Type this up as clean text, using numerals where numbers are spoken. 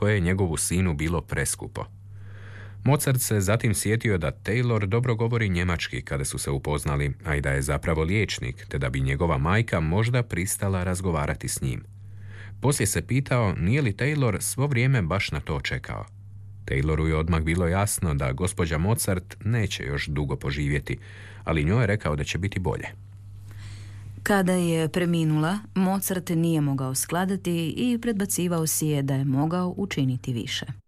koje je njegovu sinu bilo preskupo. Mozart se zatim sjetio da Taylor dobro govori njemački kada su se upoznali, a i da je zapravo liječnik, te da bi njegova majka možda pristala razgovarati s njim. Poslije se pitao nije li Taylor svo vrijeme baš na to čekao. Tayloru je odmah bilo jasno da gospođa Mozart neće još dugo poživjeti, ali njoj je rekao da će biti bolje. Kada je preminula, Mozart nije mogao skladati i predbacivao si je da je mogao učiniti više.